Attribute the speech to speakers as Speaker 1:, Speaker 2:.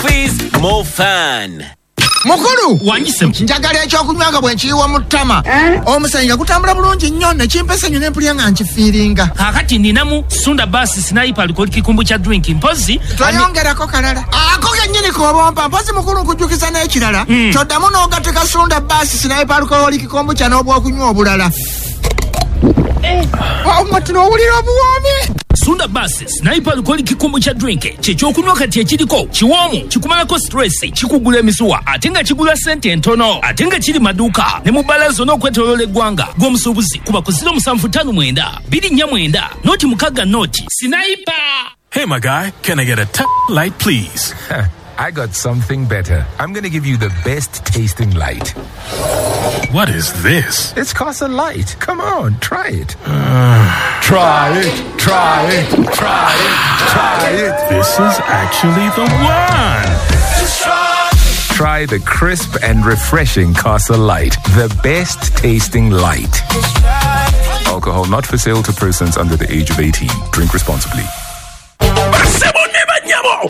Speaker 1: Please, more fun.
Speaker 2: Mukulu
Speaker 3: wanjisemu
Speaker 2: njagala ekyokunywa nga bwe nkiyiwa mu ttama omusajja gutambula bulungi nnyo ne kimpesa nnyo ne mpulya nga nkifiiringa
Speaker 3: kakati ninamu Sunda Basi Sniper aliko kikumbu kya drink mpozi
Speaker 2: twayongerako kalala ako kennyini kobompa mpozi mukulu nkujjukiza n'ekirala kyoddamu n'ogatteka Sunda Basi Sniper aliko kikumbu kya n'obwokunywa obulala omwati n'owulira obuwoomi.
Speaker 3: Sunda Basi Sniper aliko kikumbu kya drink kyekyokunywa kati ekiriko kiwoomu kikumalako stress kikugula emisuwa ate nga kigula sente ntono ate nga kiri maduuka ne mu bbala zonna okwetooloola eggwanga gw'omusuubuzi kuba ku 0759 249 noti mukaga noti Sniper.
Speaker 4: Hey my guy, can I get a light please?
Speaker 5: I got something better. I'm going to give you the best tasting light.
Speaker 4: What is this?
Speaker 5: It's Casa Light. Come on, try it.
Speaker 4: Try it, try it, try it, try it. This is actually the one.
Speaker 5: Try the crisp and refreshing Casa Light. The best tasting light. Alcohol not for sale to persons under the age of 18. Drink responsibly.